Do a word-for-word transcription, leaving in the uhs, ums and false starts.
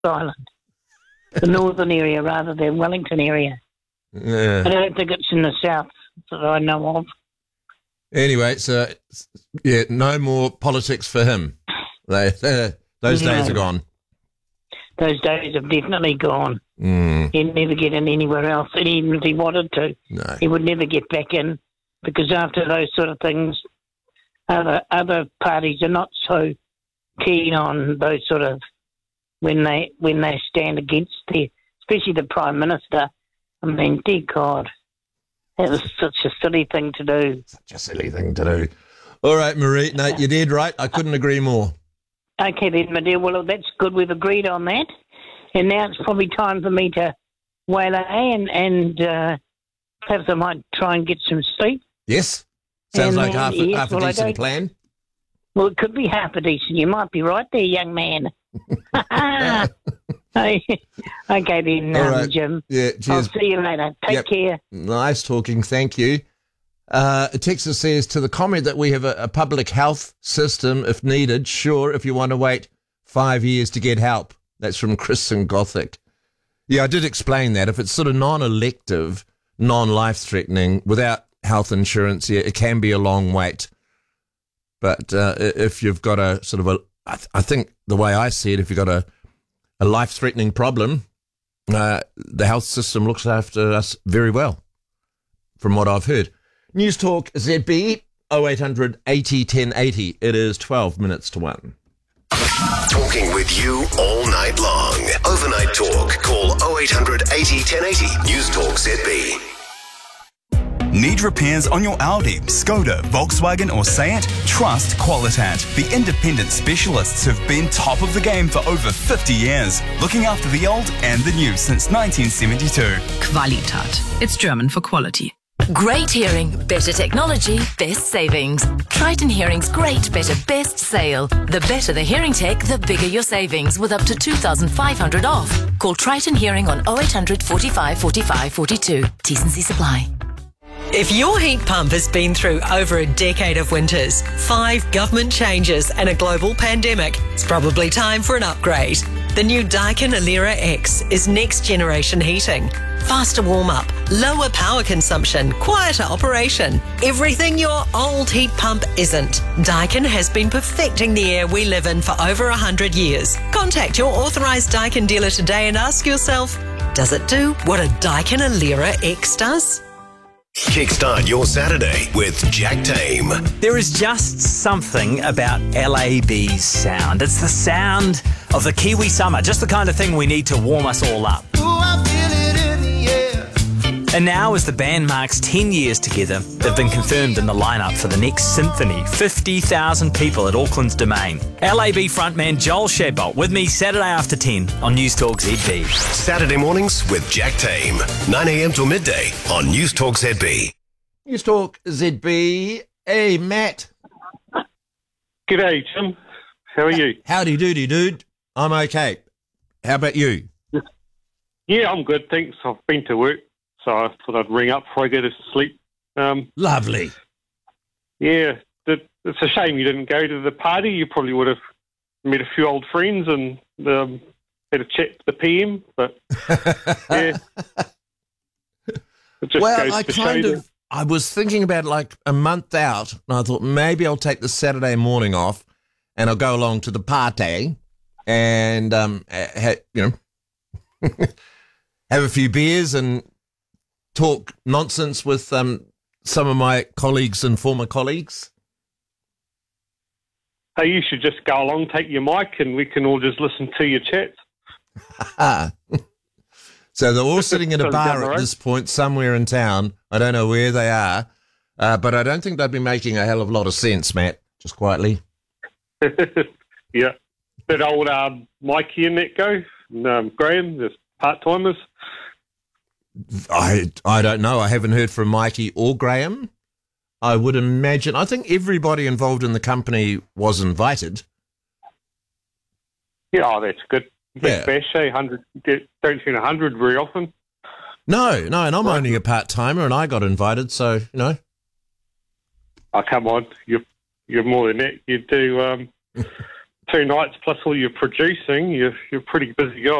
Island, the northern area rather than Wellington area. Yeah. I don't think it's in the south that I know of. Anyway, so, yeah, no more politics for him. They, uh, those No. days are gone. Those days have definitely gone. Mm, He'd never get in anywhere else, and even if he wanted to, no. he would never get back in, because after those sort of things, other other parties are not so keen on those sort of when they when they stand against the, especially the Prime Minister. I mean, dear God, that was such a silly thing to do. Such a silly thing to do. All right, Marie. No, you did right. I couldn't agree more. Okay then, my dear. Well, that's good. We've agreed on that, and now it's probably time for me to waylay and and uh, perhaps I might try and get some sleep. Yes? Sounds And like then, half, a- yes, half a well, I decent don't- plan. Well, it could be half a decent. You might be right there, young man. Okay then, All um, right. Jim. Yeah, I'll cheers. see you later. Take Yep. care. Nice talking. Thank you. Uh, Texas says to the comment that we have a, a public health system if needed. Sure, if you want to wait five years to get help. That's from Kristen Gothic. Yeah, I did explain that. If it's sort of non-elective, non-life-threatening, without health insurance, yeah, it can be a long wait. But uh, if you've got a sort of a, I, th- I think the way I see it, if you've got a, a life-threatening problem, uh, the health system looks after us very well, from what I've heard. News Talk Z B, oh eight hundred eighty ten eighty. It is twelve minutes to one. Talking with you all night long. Overnight talk. Call oh eight hundred eighty ten eighty. News Talk Z B. Need repairs on your Audi, Skoda, Volkswagen or Seat? Trust Qualitat, the independent specialists who've been top of the game for over fifty years, looking after the old and the new since nineteen seventy-two. Qualitat. It's German for quality. Great hearing, better technology, best savings. Triton Hearing's great, better, best sale. The better the hearing tech, the bigger your savings, with up to two thousand five hundred off. Call Triton Hearing on oh eight hundred forty-five forty-five forty-two. T's and C's apply. If your heat pump has been through over a decade of winters, five government changes and a global pandemic, it's probably time for an upgrade. The new Daikin Alera X is next generation heating. Faster warm-up, lower power consumption, quieter operation. Everything your old heat pump isn't. Daikin has been perfecting the air we live in for over one hundred years. Contact your authorised Daikin dealer today and ask yourself, does it do what a Daikin Alera X does? Kickstart your Saturday with Jack Tame. There is just something about L A B's sound. It's the sound of the Kiwi summer, just the kind of thing we need to warm us all up. And now, as the band marks ten years together, they've been confirmed in the lineup for the next symphony. fifty thousand people at Auckland's Domain. L A B frontman Joel Shadbolt with me Saturday after ten on News Talk Z B. Saturday mornings with Jack Tame. nine a.m. till midday on News Talk Z B. News Talk Z B. Hey, Matt. G'day, Jim. How are you? Howdy doody, dude. I'm okay. How about you? Yeah, I'm good, thanks. I've been to work, so I thought I'd ring up before I go to sleep. Um, Lovely. yeah, it, it's a shame you didn't go to the party. You probably would have met a few old friends and um, had a chat to the P M, but yeah. It just Well, goes I to kind show of, I was thinking about like a month out, and I thought maybe I'll take the Saturday morning off and I'll go along to the party and, um, ha, you know, have a few beers and talk nonsense with um, some of my colleagues and former colleagues. Hey, you should just go along, take your mic, and we can all just listen to your chats. So they're all sitting in a Down the bar road. at this point somewhere in town. I don't know where they are, uh, but I don't think they'd be making a hell of a lot of sense, Matt, just quietly. Yeah. Did old um, Mikey and that go? And, um, Graham, the part-timers? I I don't know. I haven't heard from Mikey or Graham. I would imagine. I think everybody involved in the company was invited. Yeah, oh, that's good. Yeah. Big bash, eh? one hundred, get- don't see a hundred very often. No, no, and I'm only a part timer, and I got invited. So you know, Oh, come on. You're, you're more than that. You do um, two nights plus all your producing, you're, you're a pretty busy guy.